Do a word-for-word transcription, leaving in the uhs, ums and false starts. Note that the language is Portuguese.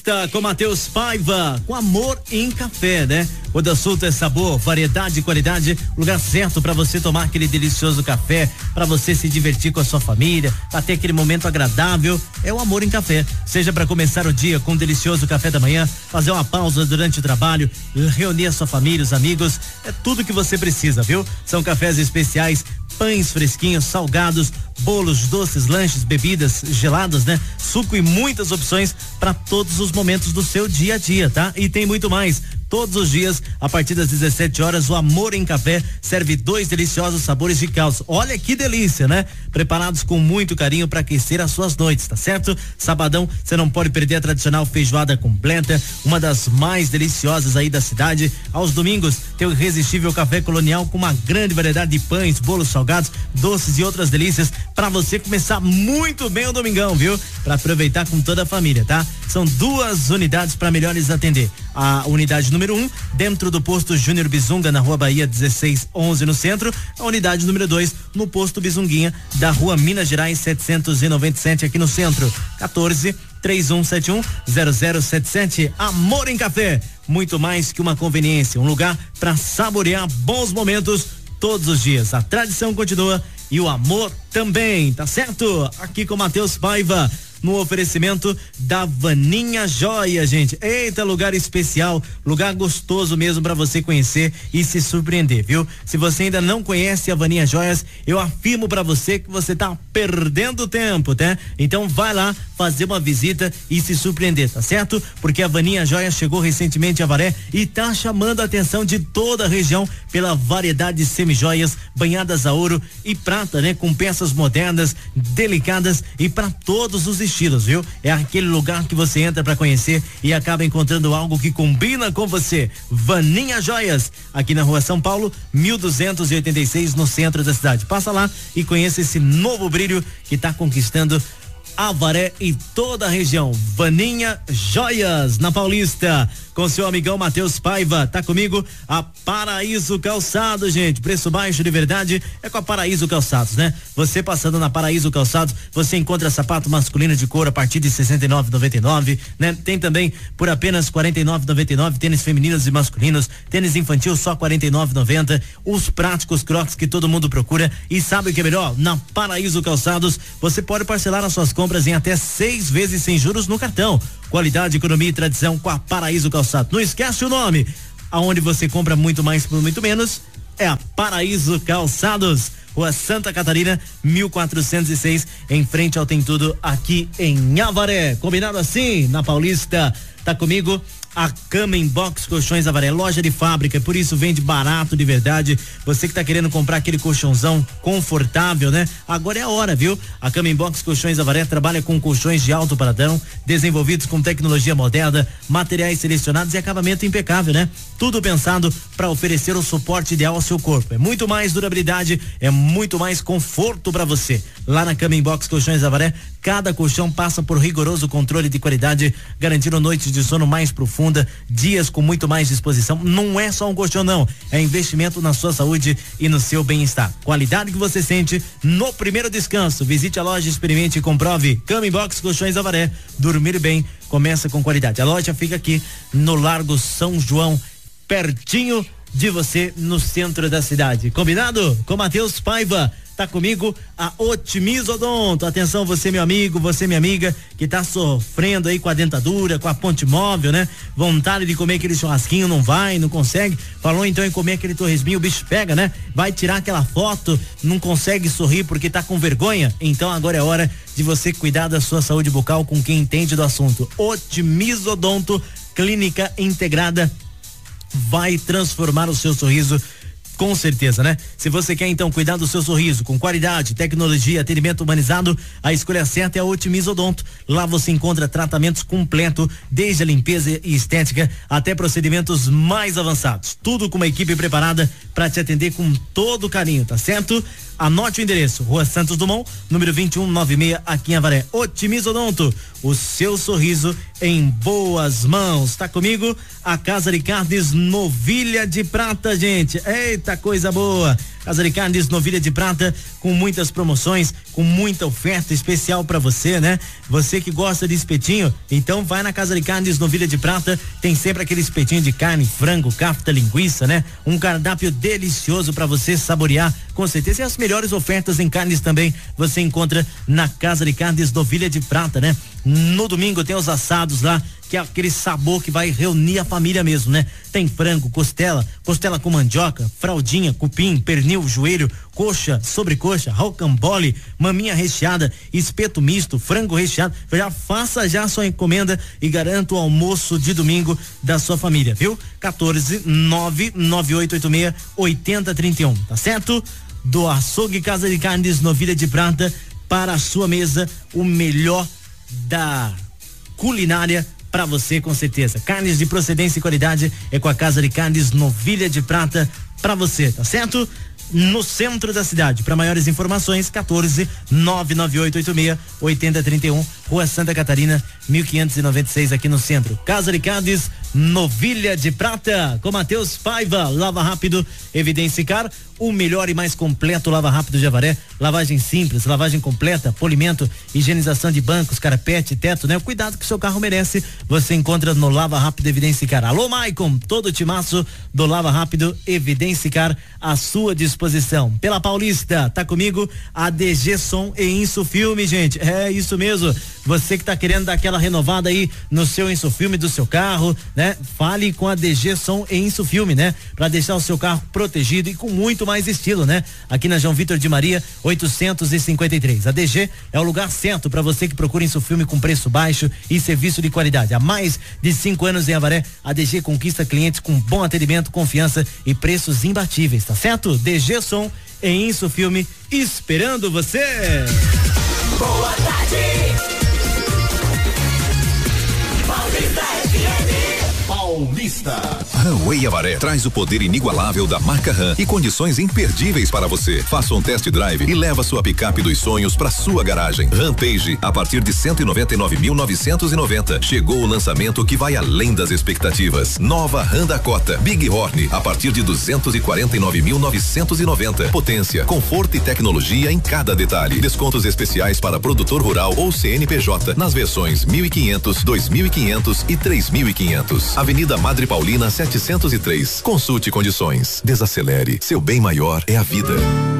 Tá com Matheus Paiva, com amor em café, né? O da Sulta é sabor, variedade e qualidade, lugar certo para você tomar aquele delicioso café, para você se divertir com a sua família, pra ter aquele momento agradável, é o amor em café. Seja para começar o dia com um delicioso café da manhã, fazer uma pausa durante o trabalho, reunir a sua família, os amigos, é tudo que você precisa, viu? São cafés especiais, pães fresquinhos, salgados, bolos, doces, lanches, bebidas geladas, né? Suco e muitas opções para todos os momentos do seu dia a dia, tá? E tem muito mais. Todos os dias, a partir das dezessete horas, o Amor em Café serve dois deliciosos sabores de calço. Olha que delícia, né? Preparados com muito carinho para aquecer as suas noites, tá certo? Sabadão, você não pode perder a tradicional feijoada completa, uma das mais deliciosas aí da cidade. Aos domingos, tem o irresistível café colonial com uma grande variedade de pães, bolos salgados, doces e outras delícias para você começar muito bem o domingão, viu? Para aproveitar com toda a família, tá? São duas unidades para melhores atender. A unidade número um, dentro do posto Júnior Bizunga, na Rua Bahia dezesseis onze, no centro. A unidade número dois, no posto Bizunguinha, da Rua Minas Gerais setecentos e noventa e sete, aqui no centro. quatorze, três um sete um, zero zero sete sete. Amor em Café, muito mais que uma conveniência, um lugar para saborear bons momentos todos os dias. A tradição continua e o amor também, tá certo? Aqui com Matheus Paiva, no oferecimento da Vaninha Joia, gente. Eita, lugar especial, lugar gostoso mesmo para você conhecer e se surpreender, viu? Se você ainda não conhece a Vaninha Joias, eu afirmo para você que você tá perdendo tempo, tá? Então vai lá fazer uma visita e se surpreender, tá certo? Porque a Vaninha Joias chegou recentemente a Avaré e tá chamando a atenção de toda a região pela variedade de semijoias banhadas a ouro e prata, né? Com peças modernas, delicadas e para todos os estilos, viu? É aquele lugar que você entra para conhecer e acaba encontrando algo que combina com você. Vaninha Joias, aqui na Rua São Paulo, mil duzentos e oitenta e seis, no centro da cidade. Passa lá e conheça esse novo brilho que tá conquistando Avaré e toda a região. Vaninha Joias, na Paulista, com seu amigão Matheus Paiva. Tá comigo a Paraíso Calçados, gente. Preço baixo de verdade é com a Paraíso Calçados, né? Você passando na Paraíso Calçados, você encontra sapato masculino de couro a partir de sessenta e nove e noventa e nove, né? Tem também por apenas quarenta e nove e noventa e nove tênis femininos e masculinos, tênis infantil só quarenta e nove e noventa, os práticos Crocs que todo mundo procura. E sabe o que é melhor? Na Paraíso Calçados, você pode parcelar as suas compras em até seis vezes sem juros no cartão. Qualidade, economia e tradição com a Paraíso Calçado. Não esquece o nome. Aonde você compra muito mais por muito menos é a Paraíso Calçados. Rua Santa Catarina, mil quatrocentos e seis, em frente ao Tem Tudo, aqui em Avaré. Combinado assim? Na Paulista. Tá comigo a Cama Box Colchões Avaré, loja de fábrica, por isso vende barato de verdade. Você que tá querendo comprar aquele colchãozão confortável, né? Agora é a hora, viu? A Cama Box Colchões Avaré trabalha com colchões de alto padrão, desenvolvidos com tecnologia moderna, materiais selecionados e acabamento impecável, né? Tudo pensado para oferecer o suporte ideal ao seu corpo. É muito mais durabilidade, é muito mais conforto para você. Lá na Cama Box Colchões Avaré, cada colchão passa por rigoroso controle de qualidade, garantindo noites de sono mais profundas, dias com muito mais disposição. Não é só um colchão, não, é investimento na sua saúde e no seu bem-estar. Qualidade que você sente no primeiro descanso. Visite a loja, experimente e comprove. Cama Box Colchões Avaré, dormir bem começa com qualidade. A loja fica aqui no Largo São João, pertinho de você, no centro da cidade. Combinado? Com Matheus Paiva. Tá comigo a Otimiza Odonto. Atenção, você meu amigo, você minha amiga que tá sofrendo aí com a dentadura, com a ponte móvel, né? Vontade de comer aquele churrasquinho, não vai, não consegue. Falou então em comer aquele torresminho, o bicho pega, né? Vai tirar aquela foto, não consegue sorrir porque tá com vergonha. Então agora é hora de você cuidar da sua saúde bucal com quem entende do assunto. Otimiza Odonto, clínica integrada, vai transformar o seu sorriso com certeza, né? Se você quer então cuidar do seu sorriso com qualidade, tecnologia, atendimento humanizado, a escolha certa é a Otimiza Odonto. Lá você encontra tratamentos completos, desde a limpeza e estética até procedimentos mais avançados. Tudo com uma equipe preparada para te atender com todo carinho, tá certo? Anote o endereço: Rua Santos Dumont, número vinte e um noventa e seis, aqui em Avaré. Otimiza Odonto, o seu sorriso em boas mãos. Tá comigo a Casa de Carnes Novilha de Prata, gente. Eita, Eita coisa boa! Casa de Carnes Novilha de Prata, com muitas promoções, com muita oferta especial para você, né? Você que gosta de espetinho, então vai na Casa de Carnes Novilha de Prata, tem sempre aquele espetinho de carne, frango, kafta, linguiça, né? Um cardápio delicioso para você saborear, com certeza. E as melhores ofertas em carnes também você encontra na Casa de Carnes Novilha de Prata, né? No domingo tem os assados lá, que é aquele sabor que vai reunir a família mesmo, né? Tem frango, costela, costela com mandioca, fraldinha, cupim, pernil, joelho, coxa, sobrecoxa, rocambole, maminha recheada, espeto misto, frango recheado. Já faça já a sua encomenda e garanta o almoço de domingo da sua família, viu? quatorze nove nove oito oito seis oito zero três um, tá certo? Do Açougue Casa de Carnes Novilha de Prata, para a sua mesa, o melhor da culinária para você, com certeza. Carnes de procedência e qualidade é com a Casa de Carnes Novilha de Prata para você, tá certo? No centro da cidade. Para maiores informações, quatorze nove nove oito oito seis oito zero três um, Rua Santa Catarina, mil quinhentos e noventa e seis, aqui no centro. Casa de Carnes Novilha de Prata, com Matheus Paiva. Lava Rápido Evidenciar, o melhor e mais completo lava rápido de Avaré. Lavagem simples, lavagem completa, polimento, higienização de bancos, carpete, teto, né? O cuidado que o seu carro merece, você encontra no Lava Rápido Evidenciar. Alô, Maicon, todo o timaço do Lava Rápido Evidenciar à sua disposição. Pela Paulista, tá comigo a D G Som e Insufilme, gente. É isso mesmo. Você que tá querendo dar aquela renovada aí no seu Insufilme do seu carro, né? Fale com a D G Som e Insufilme, né? Pra deixar o seu carro protegido e com muito mais estilo, né? Aqui na João Vitor de Maria, oitocentos e cinquenta e três. A D G é o lugar certo para você que procura Insufilme com preço baixo e serviço de qualidade. Há mais de cinco anos em Avaré, a D G conquista clientes com bom atendimento, confiança e preços imbatíveis, tá certo? D G Som e Insufilme, esperando você. Boa tarde. Paulista F M. Paulista. Runway Avaré traz o poder inigualável da marca Ram e condições imperdíveis para você. Faça um test drive e leva sua picape dos sonhos para sua garagem. Rampage, a partir de cento e noventa e nove mil novecentos e noventa. Chegou o lançamento que vai além das expectativas. Nova Ram Dakota Big Horn, a partir de duzentos e quarenta e nove mil novecentos e noventa. Potência, conforto e tecnologia em cada detalhe. Descontos especiais para produtor rural ou C N P J nas versões mil e quinhentos, dois mil e quinhentos e três mil e quinhentos. Avenida Madre Paulina setecentos e três. Consulte condições. Desacelere. Seu bem maior é a vida.